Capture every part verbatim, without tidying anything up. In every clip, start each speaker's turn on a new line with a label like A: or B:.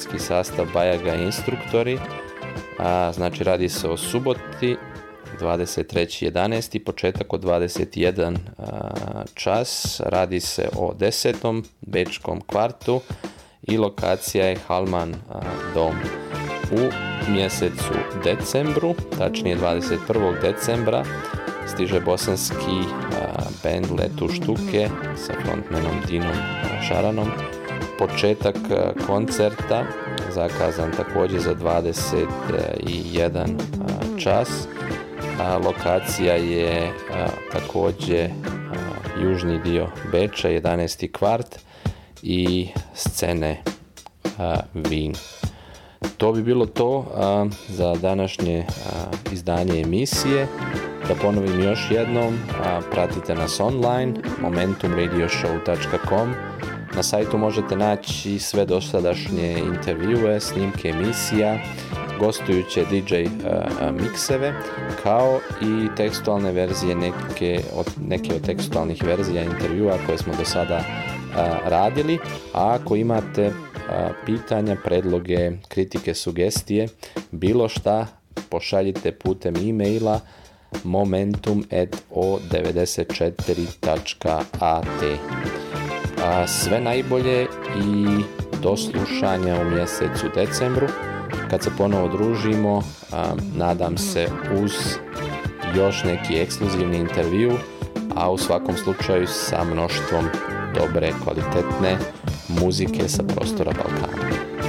A: hrvatski sastav Bajaga instruktori. A, znači radi se o suboti dvadeset treći jedanaesti početak od dvadeset jedan čas. Radi se o desetom bečkom kvartu i lokacija je Halman dom. U mjesecu decembru, tačnije dvadeset prvog decembra, stiže bosanski band Letu štuke sa frontmanom Dinom Šaranom. Početak koncerta zakazan također za dvadeset jedan čas. A, lokacija je a, također a, južni dio Beča, jedanaesti kvart i scene a, Vin. To bi bilo to a, za današnje a, izdanje emisije. Da ponovim još jednom, a, pratite nas online momentum radio show dot com. Na sajtu možete naći sve dosadašnje intervjue, snimke emisija, gostujuće D J uh, mikseve, kao i tekstualne verzije neke od, neke od tekstualnih verzija intervjua koje smo do sada uh, radili. A ako imate uh, pitanja, predloge, kritike, sugestije, bilo šta, pošaljite putem e-maila momentum at o devedeset četiri dot a t. A sve najbolje i do slušanja u mjesecu decembru, kad se ponovo družimo, a, nadam se uz još neki ekskluzivni intervju, a u svakom slučaju sa mnoštvom dobre, kvalitetne muzike sa prostora Balkana.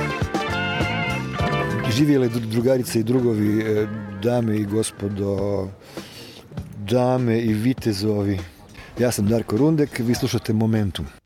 B: Živjeli drugarice i drugovi, dame i gospodo, dame i vitezovi. Ja sam Darko Rundek, vi slušate Momentum.